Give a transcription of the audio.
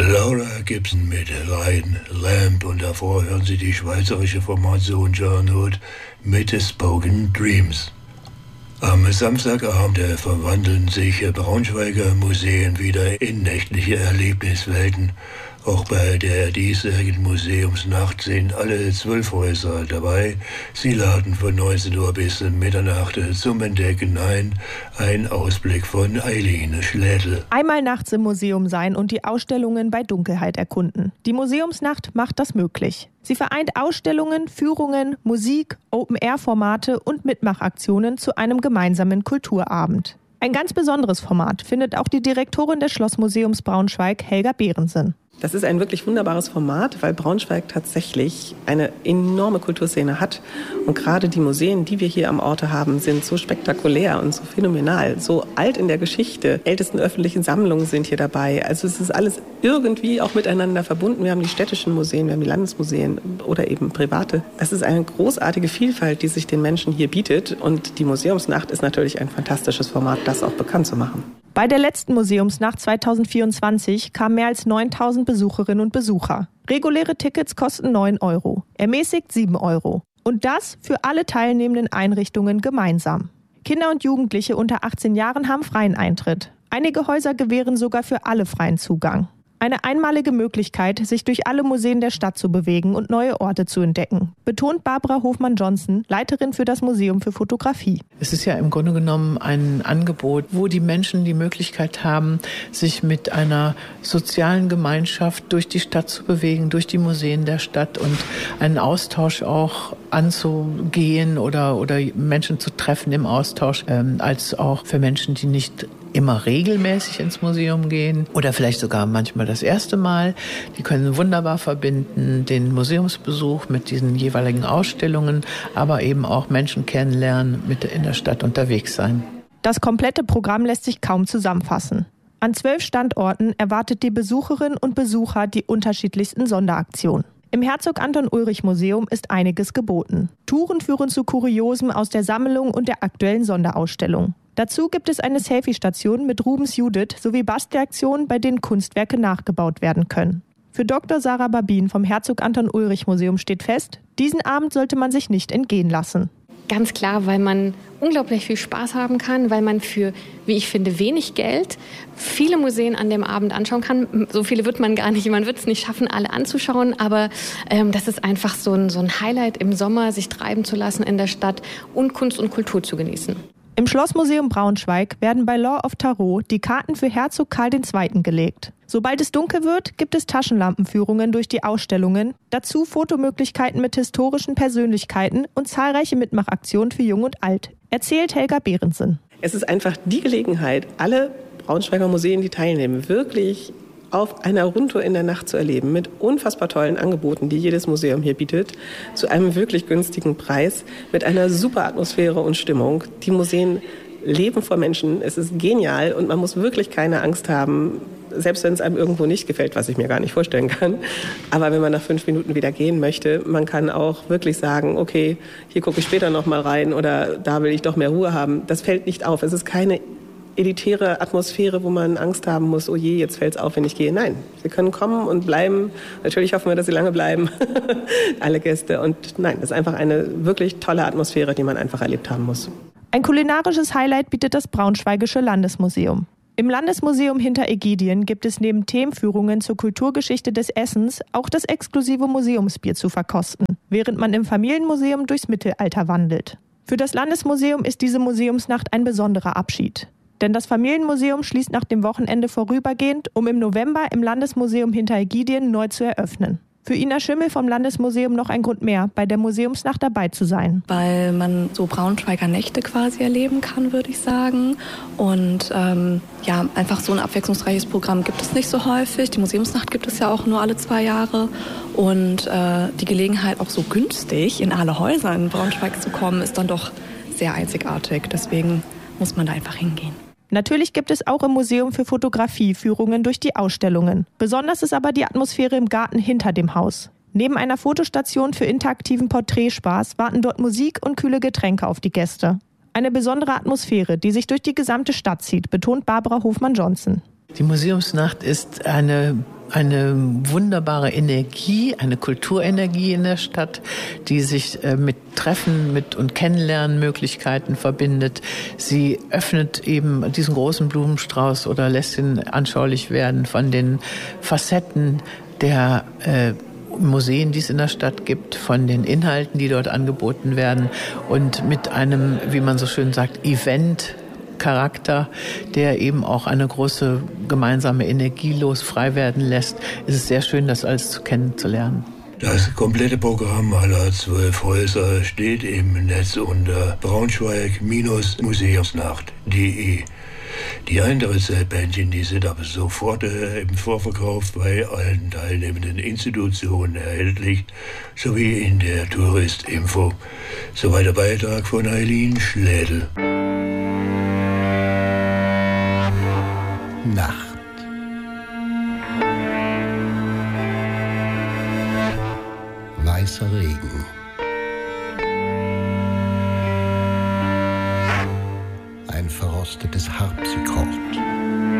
Laura Gibson mit Ryan Lamb und davor hören Sie die schweizerische Formation John Hood mit Spoken Dreams. Am Samstagabend verwandeln sich Braunschweiger Museen wieder in nächtliche Erlebniswelten. Auch bei der diesjährigen Museumsnacht sind alle 12 Häuser dabei. Sie laden von 19 Uhr bis Mitternacht zum Entdecken ein. Ein Ausblick von Eileen Schlädl. Einmal nachts im Museum sein und die Ausstellungen bei Dunkelheit erkunden. Die Museumsnacht macht das möglich. Sie vereint Ausstellungen, Führungen, Musik, Open-Air-Formate und Mitmachaktionen zu einem gemeinsamen Kulturabend. Ein ganz besonderes Format findet auch die Direktorin des Schlossmuseums Braunschweig, Helga Behrensen. Das ist ein wirklich wunderbares Format, weil Braunschweig tatsächlich eine enorme Kulturszene hat. Und gerade die Museen, die wir hier am Orte haben, sind so spektakulär und so phänomenal, so alt in der Geschichte. Ältesten öffentlichen Sammlungen sind hier dabei. Also es ist alles irgendwie auch miteinander verbunden. Wir haben die städtischen Museen, wir haben die Landesmuseen oder eben private. Das ist eine großartige Vielfalt, die sich den Menschen hier bietet. Und die Museumsnacht ist natürlich ein fantastisches Format, das auch bekannt zu machen. Bei der letzten Museumsnacht 2024 kamen mehr als 9.000 Besucherinnen und Besucher. Reguläre Tickets kosten 9 €, ermäßigt 7 €. Und das für alle teilnehmenden Einrichtungen gemeinsam. Kinder und Jugendliche unter 18 Jahren haben freien Eintritt. Einige Häuser gewähren sogar für alle freien Zugang. Eine einmalige Möglichkeit, sich durch alle Museen der Stadt zu bewegen und neue Orte zu entdecken, betont Barbara Hofmann-Johnson, Leiterin für das Museum für Fotografie. Es ist ja im Grunde genommen ein Angebot, wo die Menschen die Möglichkeit haben, sich mit einer sozialen Gemeinschaft durch die Stadt zu bewegen, durch die Museen der Stadt und einen Austausch auch anzugehen oder Menschen zu treffen im Austausch, als auch für Menschen, die nicht immer regelmäßig ins Museum gehen oder vielleicht sogar manchmal das erste Mal. Die können wunderbar verbinden, den Museumsbesuch mit diesen jeweiligen Ausstellungen, aber eben auch Menschen kennenlernen, mit in der Stadt unterwegs sein. Das komplette Programm lässt sich kaum zusammenfassen. An 12 Standorten erwartet die Besucherinnen und Besucher die unterschiedlichsten Sonderaktionen. Im Herzog-Anton-Ulrich-Museum ist einiges geboten. Touren führen zu Kuriosem aus der Sammlung und der aktuellen Sonderausstellung. Dazu gibt es eine Selfie-Station mit Rubens Judith sowie Bastelaktionen, bei denen Kunstwerke nachgebaut werden können. Für Dr. Sarah Babin vom Herzog-Anton-Ulrich-Museum steht fest, diesen Abend sollte man sich nicht entgehen lassen. Ganz klar, weil man unglaublich viel Spaß haben kann, weil man für, wie ich finde, wenig Geld viele Museen an dem Abend anschauen kann. So viele wird man gar nicht, man wird es nicht schaffen, alle anzuschauen, aber das ist einfach so ein Highlight im Sommer, sich treiben zu lassen in der Stadt und Kunst und Kultur zu genießen. Im Schlossmuseum Braunschweig werden bei Law of Tarot die Karten für Herzog Karl II. Gelegt. Sobald es dunkel wird, gibt es Taschenlampenführungen durch die Ausstellungen, dazu Fotomöglichkeiten mit historischen Persönlichkeiten und zahlreiche Mitmachaktionen für Jung und Alt, erzählt Helga Behrensen. Es ist einfach die Gelegenheit, alle Braunschweiger Museen, die teilnehmen, wirklich auf einer Rundtour in der Nacht zu erleben, mit unfassbar tollen Angeboten, die jedes Museum hier bietet, zu einem wirklich günstigen Preis, mit einer super Atmosphäre und Stimmung. Die Museen leben vor Menschen, es ist genial und man muss wirklich keine Angst haben, selbst wenn es einem irgendwo nicht gefällt, was ich mir gar nicht vorstellen kann. Aber wenn man nach 5 Minuten wieder gehen möchte, man kann auch wirklich sagen, okay, hier gucke ich später noch mal rein oder da will ich doch mehr Ruhe haben. Das fällt nicht auf. Es ist keine elitäre Atmosphäre, wo man Angst haben muss, oh je, jetzt fällt es auf, wenn ich gehe. Nein, sie können kommen und bleiben. Natürlich hoffen wir, dass sie lange bleiben, alle Gäste. Und nein, das ist einfach eine wirklich tolle Atmosphäre, die man einfach erlebt haben muss. Ein kulinarisches Highlight bietet das Braunschweigische Landesmuseum. Im Landesmuseum hinter Ägidien gibt es neben Themenführungen zur Kulturgeschichte des Essens auch das exklusive Museumsbier zu verkosten, während man im Familienmuseum durchs Mittelalter wandelt. Für das Landesmuseum ist diese Museumsnacht ein besonderer Abschied. Denn das Familienmuseum schließt nach dem Wochenende vorübergehend, um im November im Landesmuseum hinter Ägidien neu zu eröffnen. Für Ina Schimmel vom Landesmuseum noch ein Grund mehr, bei der Museumsnacht dabei zu sein. Weil man so Braunschweiger Nächte quasi erleben kann, würde ich sagen. Und einfach so ein abwechslungsreiches Programm gibt es nicht so häufig. Die Museumsnacht gibt es ja auch nur alle 2 Jahre. Und die Gelegenheit, auch so günstig in alle Häuser in Braunschweig zu kommen, ist dann doch sehr einzigartig. Deswegen muss man da einfach hingehen. Natürlich gibt es auch im Museum für Fotografie Führungen durch die Ausstellungen. Besonders ist aber die Atmosphäre im Garten hinter dem Haus. Neben einer Fotostation für interaktiven Porträtspaß warten dort Musik und kühle Getränke auf die Gäste. Eine besondere Atmosphäre, die sich durch die gesamte Stadt zieht, betont Barbara Hofmann-Johnson. Die Museumsnacht ist eine eine wunderbare Energie, eine Kulturenergie in der Stadt, die sich mit Treffen und Kennenlernmöglichkeiten verbindet. Sie öffnet eben diesen großen Blumenstrauß oder lässt ihn anschaulich werden von den Facetten der Museen, die es in der Stadt gibt, von den Inhalten, die dort angeboten werden und mit einem, wie man so schön sagt, Event-Charakter, der eben auch eine große gemeinsame Energie frei werden lässt. Es ist sehr schön, das alles kennenzulernen. Das komplette Programm aller 12 Häuser steht im Netz unter braunschweig-museumsnacht.de. Die Eintrittsbändchen, die sind aber sofort im Vorverkauf bei allen teilnehmenden Institutionen erhältlich, sowie in der Touristinfo. Soweit der Beitrag von Eileen Schlädel. Nacht. Weißer Regen. Ein verrostetes Harpsichord.